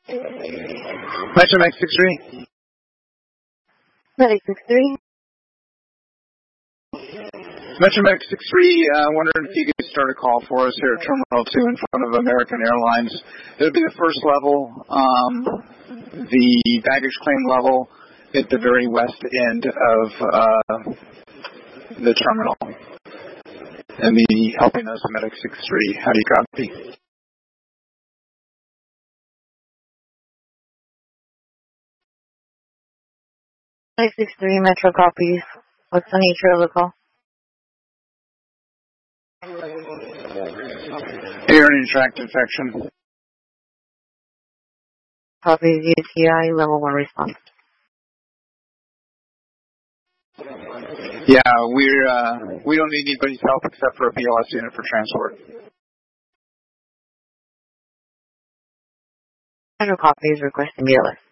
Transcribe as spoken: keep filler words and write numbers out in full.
Metro Medic six three. Medic six three. Metro Medic six three, uh, wondering if you could start a call for us here at Terminal two in front of American Airlines. It would be the first level, um, the baggage claim level at the very west end of uh, the terminal. And the helping us Medic six three. How do you copy? Medic six three, Metro copies. What's the nature of the call? Urinary tract infection. Copies U T I, level one response. Yeah, we're, uh, we don't need anybody's help except for a B L S unit for transport. Metro copies requesting B L S.